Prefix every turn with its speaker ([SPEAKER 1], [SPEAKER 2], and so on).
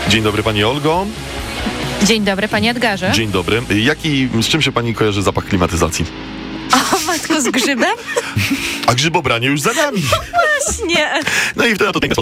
[SPEAKER 1] Dzień dobry pani Olgo.
[SPEAKER 2] Dzień dobry, panie Edgarze.
[SPEAKER 1] Dzień dobry. Z czym się pani kojarzy zapach klimatyzacji?
[SPEAKER 2] O, matko, z grzybem?
[SPEAKER 1] A grzybobranie już za nami.
[SPEAKER 2] Właśnie.
[SPEAKER 1] No i wtedy to